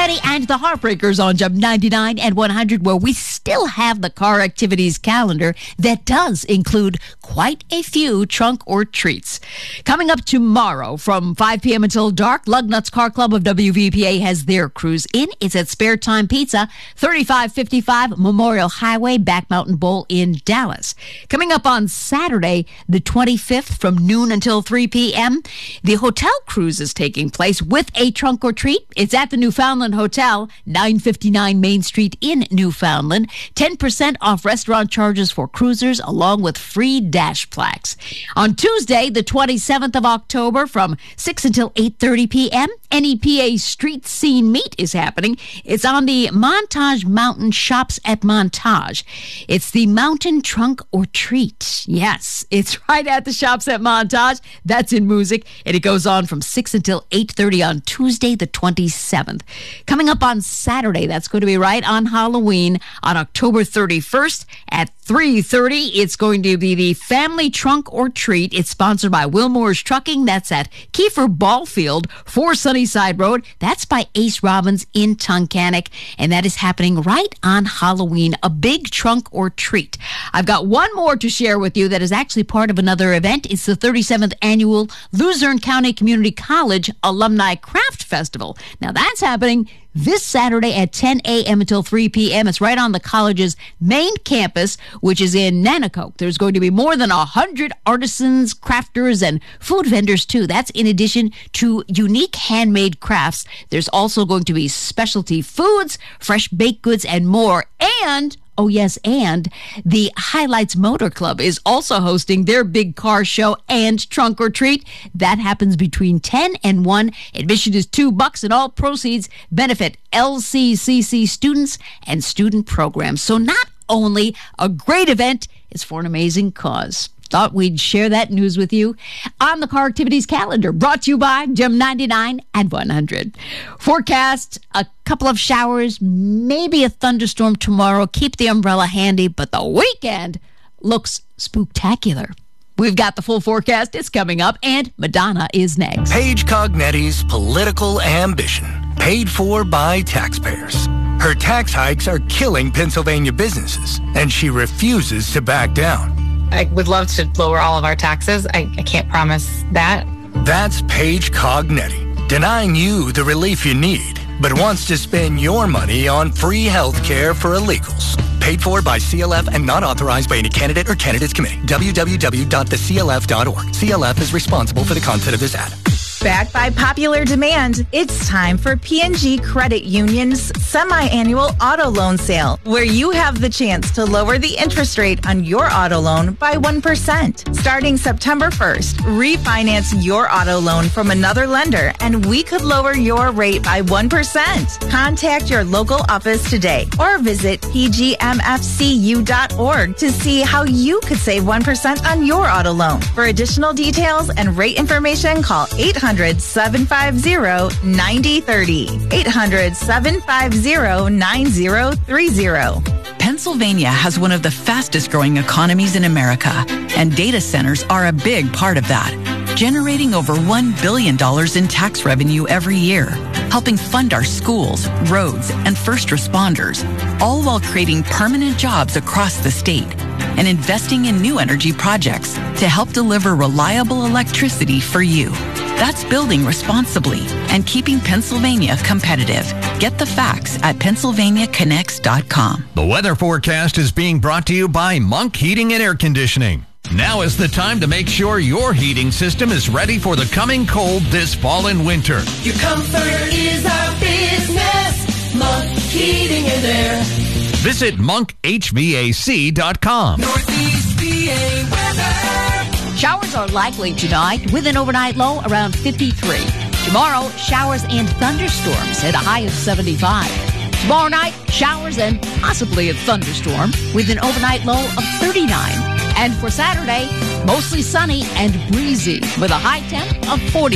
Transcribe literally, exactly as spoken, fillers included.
Petty and the Heartbreakers on Jump ninety-nine and one hundred, where we still have the car activities calendar that does include quite a few trunk or treats. Coming up tomorrow from five p.m. until dark, Lugnuts Car Club of W V P A has their cruise in. It's at Spare Time Pizza, thirty-five fifty-five Memorial Highway, Back Mountain Bowl in Dallas. Coming up on Saturday, the twenty-fifth, from noon until three p.m., the hotel cruise is taking place with a trunk or treat. It's at the Newfoundland Hotel, nine fifty-nine Main Street in Newfoundland. ten percent off restaurant charges for cruisers, along with free dash plaques. On Tuesday, the twenty-seventh of October, from six until eight thirty p.m., N E P A Street Scene Meet is happening. It's on the Montage Mountain Shops at Montage. It's the Mountain Trunk or Treat. Yes, it's right at the Shops at Montage. That's in Moosic, and it goes on from six until eight thirty on Tuesday, the twenty-seventh. Coming up on Saturday, that's going to be right on Halloween, on October thirty-first at three thirty. It's going to be the Family Trunk or Treat. It's sponsored by Wilmore's Trucking. That's at Kiefer Ballfield, four Sunnyside Road. That's by Ace Robbins in Tunkhannock, and that is happening right on Halloween, a big trunk or treat. I've got one more to share with you that is actually part of another event. It's the thirty-seventh Annual Luzerne County Community College Alumni Craft Festival. Now, that's happening this Saturday at ten a.m. until three p.m. It's right on the college's main campus, which is in Nanticoke. There's going to be more than one hundred artisans, crafters, and food vendors, too. That's in addition to unique handmade crafts. There's also going to be specialty foods, fresh baked goods, and more. And oh, yes, and the Highlights Motor Club is also hosting their big car show and trunk or treat. That happens between ten and one. Admission is two bucks, and all proceeds benefit L C C C students and student programs. So not only a great event, it's for an amazing cause. Thought we'd share that news with you on the Car Activities calendar, brought to you by Jump ninety-nine and one hundred. Forecast, a couple of showers, maybe a thunderstorm tomorrow. Keep the umbrella handy, but the weekend looks spooktacular. We've got the full forecast. It's coming up, and Madonna is next. Paige Cognetti's political ambition, paid for by taxpayers. Her tax hikes are killing Pennsylvania businesses, and she refuses to back down. I would love to lower all of our taxes. I, I can't promise that. That's Paige Cognetti, denying you the relief you need, but wants to spend your money on free health care for illegals. Paid for by C L F and not authorized by any candidate or candidates committee. w w w dot the c l f dot org. C L F is responsible for the content of this ad. Backed by popular demand, it's time for P and G Credit Union's semi-annual auto loan sale, where you have the chance to lower the interest rate on your auto loan by one percent. Starting September first, refinance your auto loan from another lender, and we could lower your rate by one percent. Contact your local office today or visit p g m f c u dot org to see how you could save one percent on your auto loan. For additional details and rate information, call eight hundred, seven five zero, nine zero three zero. eight hundred, seven five zero, nine zero three zero. Pennsylvania has one of the fastest growing economies in America, and data centers are a big part of that, generating over one billion dollars in tax revenue every year, helping fund our schools, roads, and first responders, all while creating permanent jobs across the state and investing in new energy projects to help deliver reliable electricity for you. That's building responsibly and keeping Pennsylvania competitive. Get the facts at pennsylvania connects dot com. The weather forecast is being brought to you by Monk Heating and Air Conditioning. Now is the time to make sure your heating system is ready for the coming cold this fall and winter. Your comfort is our business. Monk Heating and Air. Visit monk h v a c dot com. Northeast P A weather. Showers are likely tonight with an overnight low around fifty-three. Tomorrow, showers and thunderstorms at a high of seventy-five. Tomorrow night, showers and possibly a thunderstorm with an overnight low of thirty-nine. And for Saturday, mostly sunny and breezy with a high temp of forty.